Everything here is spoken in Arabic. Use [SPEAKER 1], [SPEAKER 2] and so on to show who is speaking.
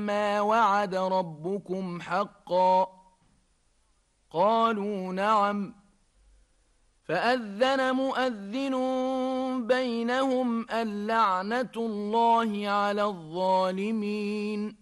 [SPEAKER 1] ما وعد ربكم حقا؟ قالوا نعم. فأذن مؤذن بينهم اللعنة الله على الظالمين.